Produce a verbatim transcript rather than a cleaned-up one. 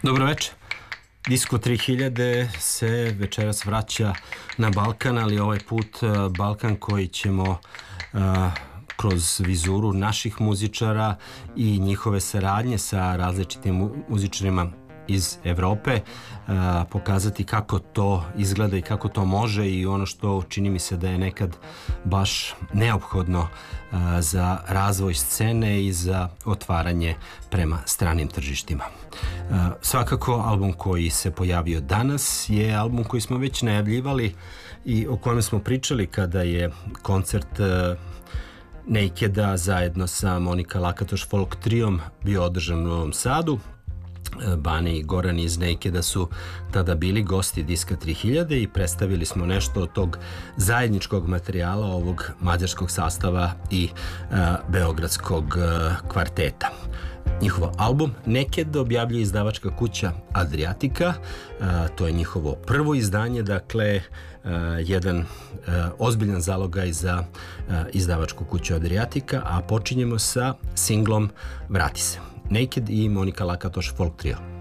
Dobro večer. Disko tri hiljade se večeras vraća na Balkan, ali ovaj put Balkan koji ćemo uh, kroz vizuru naših muzičara i njihove saradnje sa različitim muzičarima iz Evrope uh, pokazati kako to izgleda i kako to može, i ono što čini mi se da je nekad baš neophodno uh, za razvoj scene i za otvaranje prema stranim tržištima. Uh, svakako album koji se pojavio danas je album koji smo već najavljivali i o kojem smo pričali kada je koncert uh, Nakeda zajedno sa Monika Lakatoš Folk Triom bio održan u Novom Sadu. Bane i Goran iz Nakeda su tada bili gosti Diska tri hiljade i predstavili smo nešto od tog zajedničkog materijala ovog mađarskog sastava i uh, beogradskog uh, kvarteta. Njihov album Naked objavljuje izdavačka kuća Adriatica, uh, to je njihovo prvo izdanje, dakle uh, jedan uh, ozbiljan zalogaj za uh, izdavačku kuću Adriatica, a počinjemo sa singlom Vrati se. Naked i Monika Lakatoš Folk Trio.